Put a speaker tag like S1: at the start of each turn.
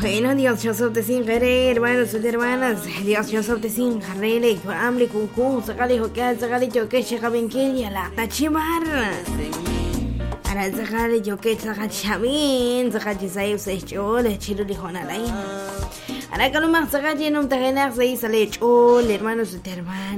S1: Bueno, Dios, yo soy de sin querer, hermanos y hermanas. Dios, yo soy de sin querer, hambre, cucú, sacale joquea, sacale choque, checa benquilla, la tachimar. Ahora sacale choque, saca chamin, saca chisay, se chole, chilo de jonalay. Ahora que lo más saca lleno un tajena, se sale chole, hermanos y hermanas.